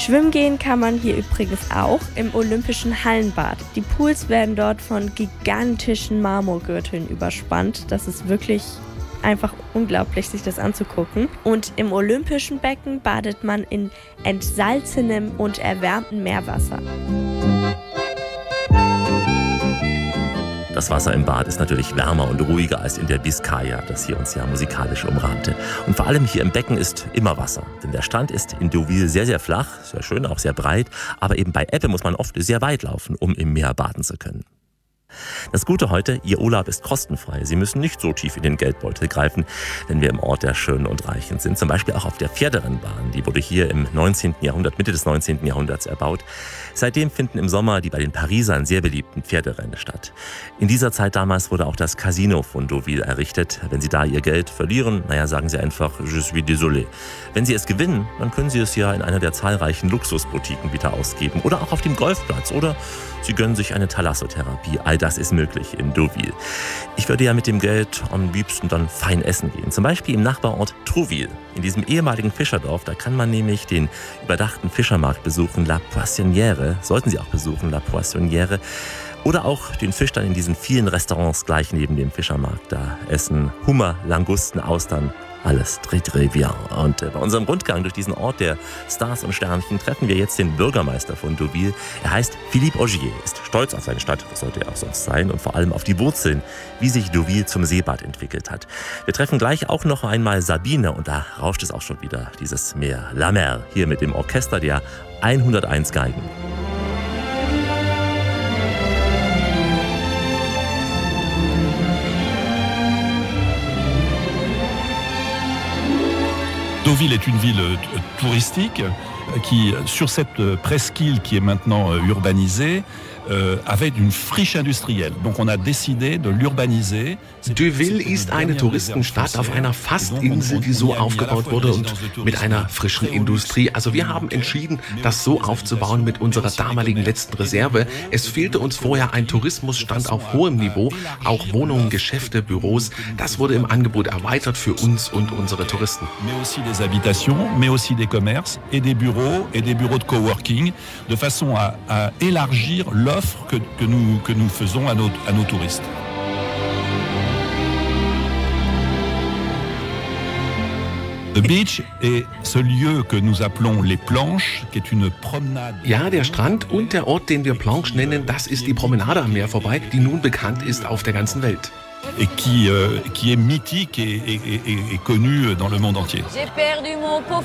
Schwimmen gehen kann man hier übrigens auch im Olympischen Hallenbad. Die Pools werden dort von gigantischen Marmorgürteln überspannt. Das ist wirklich einfach unglaublich, sich das anzugucken. Und im Olympischen Becken badet man in entsalzenem und erwärmtem Meerwasser. Das Wasser im Bad ist natürlich wärmer und ruhiger als in der Biskaya, das hier uns ja musikalisch umrahmte. Und vor allem hier im Becken ist immer Wasser. Denn der Strand ist in Deauville sehr, sehr flach, sehr schön, auch sehr breit. Aber eben bei Ebbe muss man oft sehr weit laufen, um im Meer baden zu können. Das Gute heute, Ihr Urlaub ist kostenfrei. Sie müssen nicht so tief in den Geldbeutel greifen, wenn wir im Ort der Schönen und Reichen sind. Zum Beispiel auch auf der Pferderennbahn. Die wurde hier im 19. Jahrhundert, Mitte des 19. Jahrhunderts erbaut. Seitdem finden im Sommer die bei den Parisern sehr beliebten Pferderennen statt. In dieser Zeit damals wurde auch das Casino von Deauville errichtet. Wenn Sie da Ihr Geld verlieren, sagen Sie einfach Je suis désolé. Wenn Sie es gewinnen, dann können Sie es ja in einer der zahlreichen Luxusboutiquen wieder ausgeben. Oder auch auf dem Golfplatz. Oder Sie gönnen sich eine Thalassotherapie. All das ist möglich in Deauville. Ich würde ja mit dem Geld am liebsten dann fein essen gehen. Zum Beispiel im Nachbarort Trouville. In diesem ehemaligen Fischerdorf, da kann man nämlich den überdachten Fischermarkt besuchen, La Poissonnière. Sollten Sie auch besuchen, La Poissonnière. Oder auch den Fisch dann in diesen vielen Restaurants gleich neben dem Fischermarkt. Da essen Hummer, Langusten, Austern. Alles très bien. Und bei unserem Rundgang durch diesen Ort der Stars und Sternchen treffen wir jetzt den Bürgermeister von Deauville. Er heißt Philippe Augier, ist stolz auf seine Stadt, was sollte er auch sonst sein, und vor allem auf die Wurzeln, wie sich Deauville zum Seebad entwickelt hat. Wir treffen gleich auch noch einmal Sabine und da rauscht es auch schon wieder, dieses Meer. La Mer, hier mit dem Orchester der 101 Geigen. Deauville est une ville touristique qui, sur cette presqu'île qui est maintenant urbanisée, avait une friche industrielle. Donc on a décidé de l'urbaniser. Deauville ist eine Touristenstadt auf einer Fastinsel, die so aufgebaut wurde und mit einer frischen Industrie. Also wir haben entschieden, das so aufzubauen mit unserer damaligen letzten Reserve. Es fehlte uns vorher ein Tourismusstand auf hohem Niveau, auch Wohnungen, Geschäfte, Büros. Das wurde im Angebot erweitert für uns und unsere Touristen. Mais aussi des habitations, mais aussi des commerces et des bureaux de coworking, de façon à élargir l'offre que nous faisons à nos touristes. The Beach est ce lieu que nous appelons les Planches, qui est une promenade. Ja, der Strand und der Ort, den wir Planche nennen, das ist die Promenade am Meer vorbei, die nun bekannt ist auf der ganzen Welt. Et qui est mythique et connu dans le monde entier. J'ai perdu mon pot